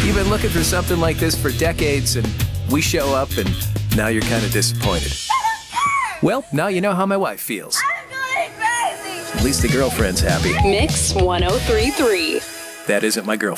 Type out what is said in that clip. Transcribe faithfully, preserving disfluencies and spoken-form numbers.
You've been looking for something like this for decades, and we show up, and now you're kind of disappointed. Well, now you know how my wife feels. I'm going crazy. At least the girlfriend's happy. Mix one oh three point three. That isn't my girlfriend.